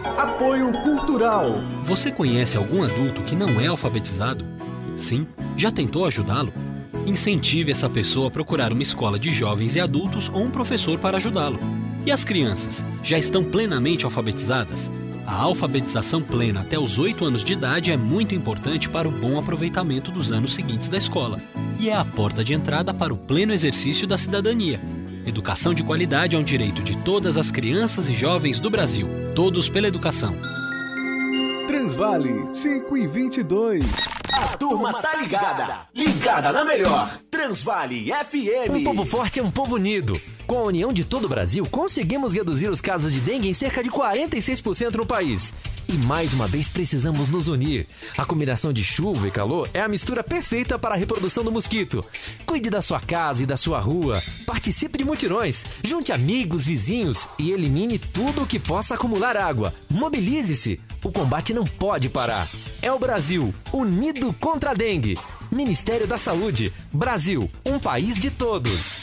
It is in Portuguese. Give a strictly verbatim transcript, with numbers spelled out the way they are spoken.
Apoio Cultural. Você conhece algum adulto que não é alfabetizado? Sim? Já tentou ajudá-lo? Incentive essa pessoa a procurar uma escola de jovens e adultos ou um professor para ajudá-lo. E as crianças? Já estão plenamente alfabetizadas? A alfabetização plena até os oito anos de idade é muito importante para o bom aproveitamento dos anos seguintes da escola. E é a porta de entrada para o pleno exercício da cidadania. Educação de qualidade é um direito de todas as crianças e jovens do Brasil. Todos pela educação. Transvale cinco e vinte e dois. A turma tá ligada. Ligada na melhor. Transvale F M. Um povo forte é um povo unido. Com a união de todo o Brasil, conseguimos reduzir os casos de dengue em cerca de quarenta e seis por cento no país. E mais uma vez precisamos nos unir. A combinação de chuva e calor é a mistura perfeita para a reprodução do mosquito. Cuide da sua casa e da sua rua. Participe de mutirões. Junte amigos, vizinhos e elimine tudo o que possa acumular água. Mobilize-se. O combate não pode parar. É o Brasil, unido contra a dengue. Ministério da Saúde. Brasil, um país de todos.